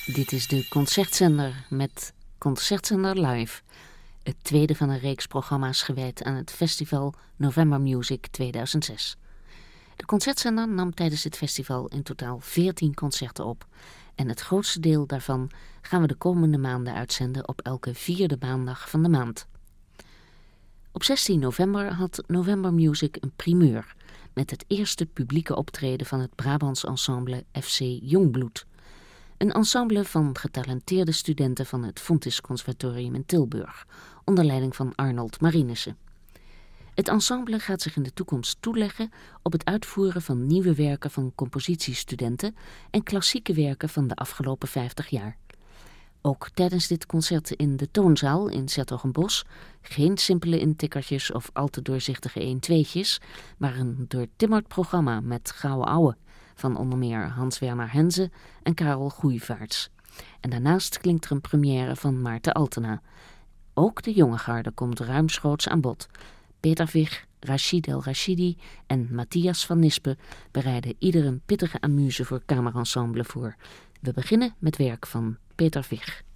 Dit is de Concertzender met Concertzender Live. Het tweede van een reeks programma's gewijd aan het festival November Music 2006. De Concertzender nam tijdens dit festival in totaal 14 concerten op. En het grootste deel daarvan gaan we de komende maanden uitzenden op elke vierde maandag van de maand. Op 16 november had November Music een primeur met het eerste publieke optreden van het Brabants ensemble FC Jongbloed. Een ensemble van getalenteerde studenten van het Fontys Conservatorium in Tilburg, onder leiding van Arnold Marinissen. Het ensemble gaat zich in de toekomst toeleggen op het uitvoeren van nieuwe werken van compositiestudenten en klassieke werken van de afgelopen 50 jaar. Ook tijdens dit concert in de Toonzaal in 's-Hertogenbosch geen simpele intikkertjes of al te doorzichtige 1-2'tjes, maar een doortimmerd programma met gouden ouwe van onder meer Hans-Werner Henze en Karel Goeivaerts. En daarnaast klinkt er een première van Maarten Altena. Ook de jonge garde komt ruimschoots aan bod. Peter Vig, Rachid El Rachidi en Matthias van Nispen bereiden ieder een pittige amuse voor kamerensemble voor. We beginnen met werk van Peter Vig.